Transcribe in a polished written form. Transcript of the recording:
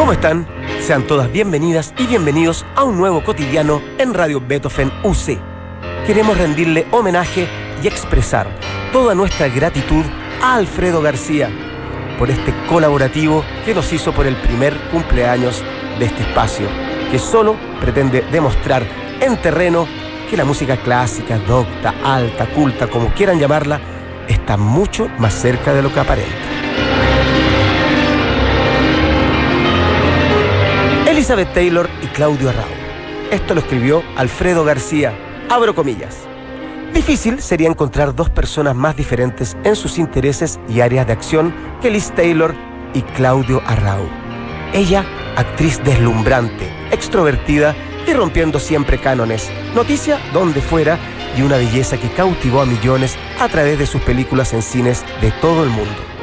¿Cómo están? Sean todas bienvenidas y bienvenidos a un nuevo cotidiano en Radio Beethoven UC. Queremos rendirle homenaje y expresar toda nuestra gratitud a Alfredo García por este colaborativo que nos hizo por el primer cumpleaños de este espacio, que solo pretende demostrar en terreno que la música clásica, docta, alta, culta, como quieran llamarla, está mucho más cerca de lo que aparenta. Elizabeth Taylor y Claudio Arrau. Esto lo escribió Alfredo García. Abro comillas. Difícil sería encontrar dos personas más diferentes en sus intereses y áreas de acción que Liz Taylor y Claudio Arrau. Ella, actriz deslumbrante, extrovertida y rompiendo siempre cánones, noticia donde fuera y una belleza que cautivó a millones a través de sus películas en cines de todo el mundo.